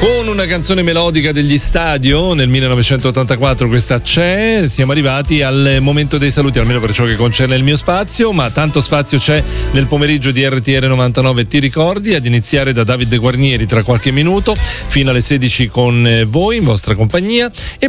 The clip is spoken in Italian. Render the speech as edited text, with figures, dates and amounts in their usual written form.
Con una canzone melodica degli Stadio nel 1984, questa c'è. Siamo arrivati al momento dei saluti, almeno per ciò che concerne il mio spazio, ma tanto spazio c'è nel pomeriggio di RTR 99, ti ricordi, ad iniziare da Davide Guarnieri tra qualche minuto fino alle 16 con voi in vostra compagnia, e